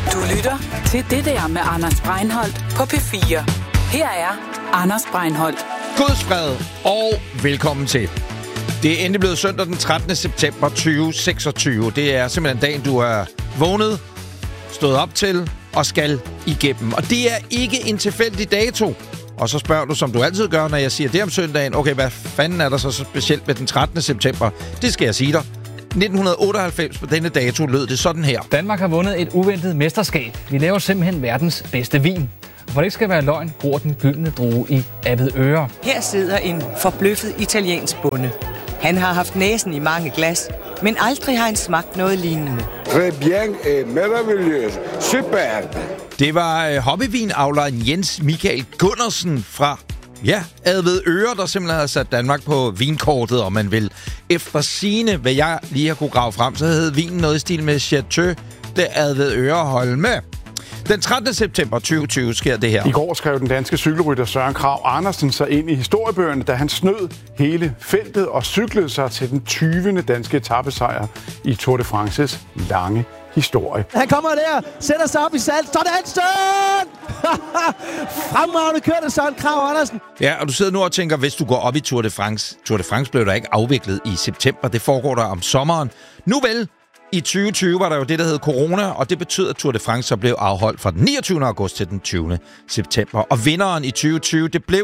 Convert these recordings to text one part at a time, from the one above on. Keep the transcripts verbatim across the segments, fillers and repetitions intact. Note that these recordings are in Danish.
Du lytter til Det der med Anders Breinholt på P fire. Her er Anders Breinholt. Guds fred og velkommen til. Det er endelig blevet søndag den trettende september tyve seksogtyve. Det er simpelthen dagen, du er vågnet, stået op til og skal igennem. Og det er ikke en tilfældig dato. Og så spørger du, som du altid gør, når jeg siger det om søndagen. Okay, hvad fanden er der så specielt med den trettende september? Det skal jeg sige dig. nitten otteoghalvfems på denne dato lød det sådan her. Danmark har vundet et uventet mesterskab. Vi laver simpelthen verdens bedste vin. Og for det ikke skal være løgn, gror den gyldne drue i Avedøre. Her sidder en forbløffet italiensk bonde. Han har haft næsen i mange glas, men aldrig har han smagt noget lignende. Très bien et merveilleuse. Super. Det var øh, hobbyvinavleren Jens Michael Gundersen fra ja, Avedøre, der simpelthen havde sat Danmark på vinkortet, og man vil efter sigende, hvad jeg lige har kunne grave frem, så hed vinen noget i stil med Chateau de Avedøre Holme. Den trettende september tyve tyve sker det her. I går skrev den danske cykelrytter Søren Kragh Andersen sig ind i historiebøgerne, da han snød hele feltet og cyklede sig til den tyvende danske etapesejr i Tour de France's lange historie. Han kommer der, sætter sig op i salt. Sådan, Søren! Fremragende kørt af Søren Kragh Andersen. Ja, og du sidder nu og tænker, hvis du går op i Tour de France. Tour de France blev der ikke afviklet i september. Det foregår der om sommeren. Nu vel, i tyve tyve var der jo det, der hed corona, og det betød, at Tour de France så blev afholdt fra den niogtyvende august til den tyvende september. Og vinderen i tyve tyve, det blev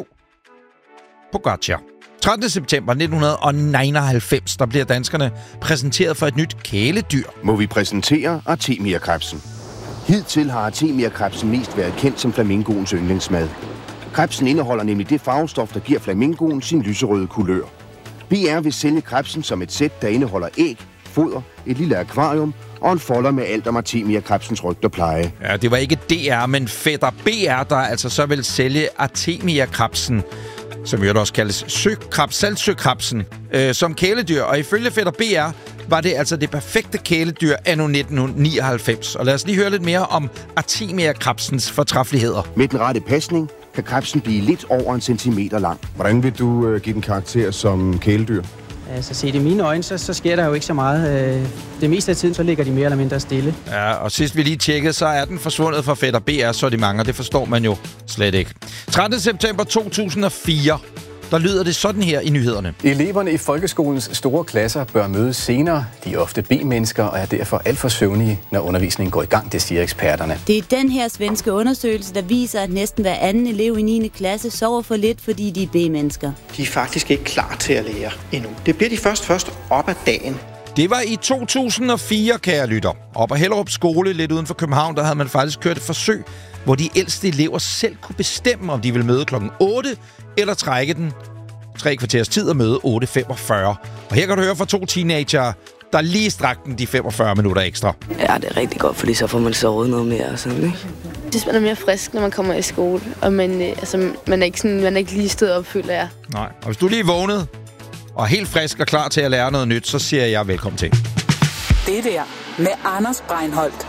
Pogačar. trettende september nitten nioghalvfems, der bliver danskerne præsenteret for et nyt kæledyr. Må vi præsentere artemia-krebsen. Hidtil har artemia-krebsen mest været kendt som flamingoens yndlingsmad. Krebsen indeholder nemlig det farvestof, der giver flamingoen sin lyserøde kulør. B R vil sælge krebsen som et sæt, der indeholder æg, foder, et lille akvarium og en folder med alt om artemia-krebsens rygt og pleje. Ja, det var ikke D R, men fætter B R, der altså så vil sælge artemia-krebsen, som jo også kaldes søkrabs, saltsøkrabsen, øh, som kæledyr. Og ifølge fætter B R var det altså det perfekte kæledyr anno nitten nioghalvfems. Og lad os lige høre lidt mere om artemia-krebsens fortræffeligheder. Med den rette pasning kan krebsen blive lidt over en centimeter lang. Hvordan vil du øh, give den karakter som kæledyr? Altså set i mine øjne, så, så sker der jo ikke så meget. Det meste af tiden, så ligger de mere eller mindre stille. Ja, og sidst vi lige tjekkede, så er den forsvundet fra fætter B R sortiment, og det forstår man jo slet ikke. trettende september to tusind og fire, der lyder det sådan her i nyhederne. Eleverne i folkeskolens store klasser bør mødes senere. De er ofte B-mennesker og er derfor alt for søvnige, når undervisningen går i gang, det siger eksperterne. Det er den her svenske undersøgelse, der viser, at næsten hver anden elev i niende klasse sover for lidt, fordi de er B-mennesker. De er faktisk ikke klar til at lære endnu. Det bliver de først først op ad dagen. Det var i to tusind og fire, kære lytter. Op ad Hellerup skole, lidt uden for København, der havde man faktisk kørt et forsøg, hvor de ældste elever selv kunne bestemme, om de ville møde klokken otte, eller trække den tre kvarters tid og møde otte femogfyrre. Og her kan du høre fra to teenager, der lige strakte den de femogfyrre minutter ekstra. Ja, det er rigtig godt, fordi så får man sovet noget mere og sådan, ikke? Jeg synes, man er mere frisk, når man kommer i skole, og man, altså, man, er, ikke sådan, man er ikke lige stået op, føler jeg. Nej, og hvis du lige er vågnet og er helt frisk og klar til at lære noget nyt, så siger jeg velkommen til. Det der med Anders Breinholt